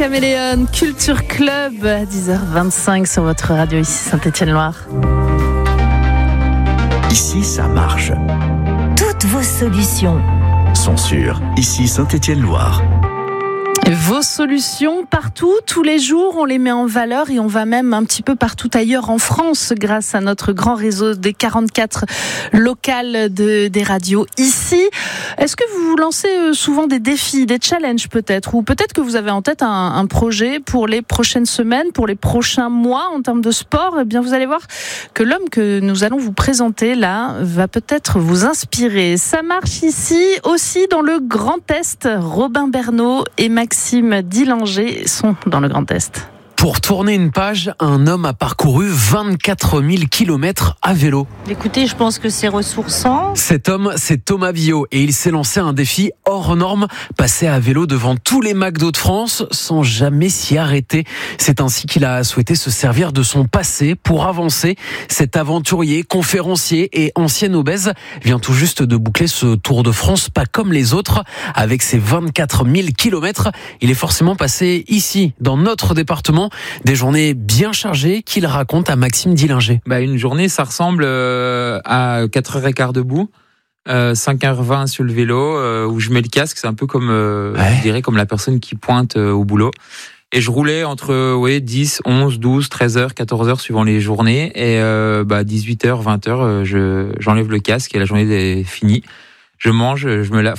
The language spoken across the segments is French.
Caméléon, Culture Club, à 10h25 sur votre radio ici Saint-Étienne-Loire. Ici, ça marche. Toutes vos solutions sont sur Ici Saint-Étienne-Loire. Vos solutions partout, tous les jours, on les met en valeur et on va même un petit peu partout ailleurs en France grâce à notre grand réseau des 44 locales des radios ici. Est-ce que vous vous lancez souvent des défis, des challenges peut-être, ou peut-être que vous avez en tête un projet pour les prochaines semaines, pour les prochains mois en termes de sport? Eh bien, vous allez voir que l'homme que nous allons vous présenter là va peut-être vous inspirer. Ça marche ici aussi dans le Grand Est. Robin Bernot et Maxime Dillanger sont dans le Grand Est. Pour tourner une page, un homme a parcouru 24 000 km à vélo. Écoutez, je pense que c'est ressourçant. Cet homme, c'est Thomas Biot et il s'est lancé un défi hors norme, passer à vélo devant tous les McDo de France sans jamais s'y arrêter. C'est ainsi qu'il a souhaité se servir de son passé pour avancer. Cet aventurier, conférencier et ancien obèse vient tout juste de boucler ce Tour de France, pas comme les autres. Avec ses 24 000 km, il est forcément passé ici, dans notre département. Des journées bien chargées qu'il raconte à Maxime Dillanger. Une journée, ça ressemble à 4h15 debout, 5h20 sur le vélo, où je mets le casque. C'est un peu comme, je dirais, comme la personne qui pointe au boulot. Et je roulais entre 10, 11, 12, 13h, 14h suivant les journées. Et 18h, 20h, j'enlève le casque et la journée est finie. Je mange, je me lave,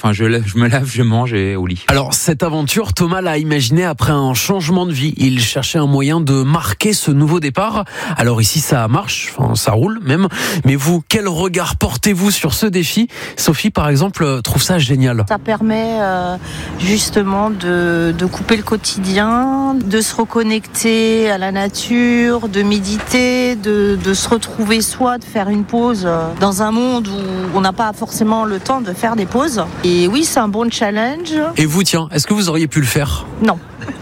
je mange et au lit. Alors, cette aventure, Thomas l'a imaginée après un changement de vie. Il cherchait un moyen de marquer ce nouveau départ. Alors ici, ça marche, ça roule même. Mais vous, quel regard portez-vous sur ce défi? Sophie, par exemple, trouve ça génial. Ça permet justement de couper le quotidien, de se reconnecter à la nature, de méditer, de se retrouver soi, de faire une pause dans un monde où on n'a pas forcément le temps de faire des pauses. Et oui, c'est un bon challenge. Et vous, tiens, est-ce que vous auriez pu le faire? Non.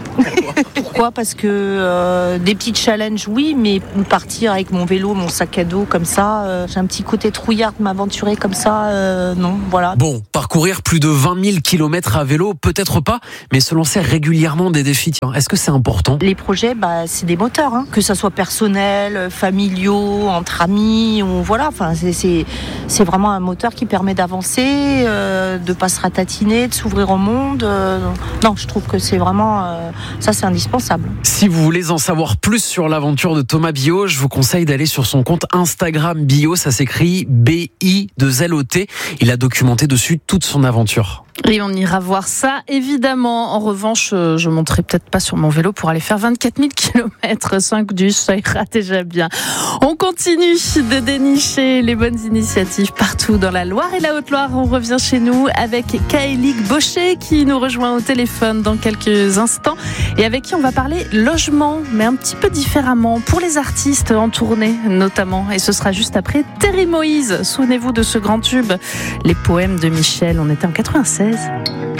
Pourquoi? Parce que des petits challenges, oui, mais partir avec mon vélo, mon sac à dos comme ça, j'ai un petit côté trouillard de m'aventurer comme ça, non, voilà. Bon, parcourir plus de 20 000 km à vélo, peut-être pas, mais se lancer régulièrement des défis, tiens, est-ce que c'est important? Les projets, c'est des moteurs, hein. Que ça soit personnel, familiaux, entre amis, ou voilà, enfin, c'est vraiment un moteur qui permet d'avancer, de pas se ratatiner, de s'ouvrir au monde. Non, je trouve que c'est vraiment... ça, c'est indispensable. Si vous voulez en savoir plus sur l'aventure de Thomas Biot, je vous conseille d'aller sur son compte Instagram Biot, ça s'écrit B-I-2-L-O-T. Il a documenté dessus toute son aventure. Et on ira voir ça, évidemment. En revanche, je monterai peut-être pas sur mon vélo pour aller faire 24 000 km. 5 du, ça ira déjà bien. On continue de dénicher les bonnes initiatives partout dans la Loire et la Haute-Loire. On revient chez nous avec Kaélique Baucher qui nous rejoint au téléphone dans quelques instants et avec qui on va parler logement, mais un petit peu différemment pour les artistes en tournée notamment. Et ce sera juste après Terry Moïse. Souvenez-vous de ce grand tube, les poèmes de Michel. On était en 96.